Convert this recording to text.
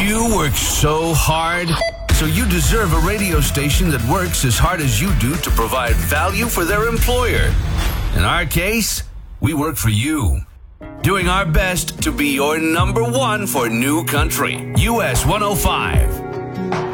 You work so hard, so you deserve a radio station that works as hard as you do to provide value for their employer. In our case, we work for you, doing our best to be your number one for New Country, US 105.